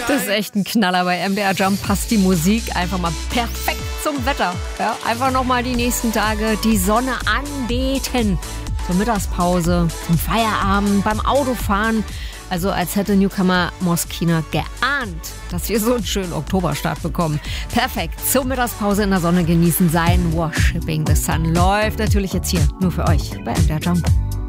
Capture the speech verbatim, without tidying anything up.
Das ist echt ein Knaller. Bei M D R Jump passt die Musik einfach mal perfekt zum Wetter. Ja, einfach nochmal die nächsten Tage die Sonne anbeten. Zur Mittagspause, zum Feierabend, beim Autofahren. Also als hätte Newcomer Moskina geahnt, dass wir so einen schönen Oktoberstart bekommen. Perfekt. Zur Mittagspause in der Sonne genießen. Sein Worshipping the Sun läuft natürlich jetzt hier nur für euch bei M D R Jump.